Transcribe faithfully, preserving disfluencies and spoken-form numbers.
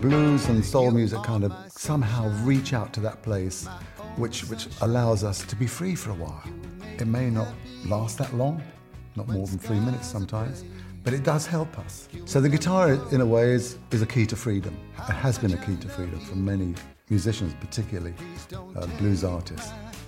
blues and soul music kind of somehow reach out to that place which, which allows us to be free for a while. It may not last that long, not more than three minutes sometimes, but it does help us. So the guitar, in a way, is, is a key to freedom. It has been a key to freedom for many musicians, particularly uh, blues artists.